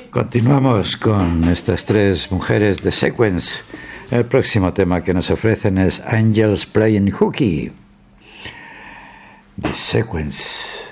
Continuamos con estas tres mujeres de Sequence. El próximo tema que nos ofrecen es Angels Playing Hooky. The Sequence.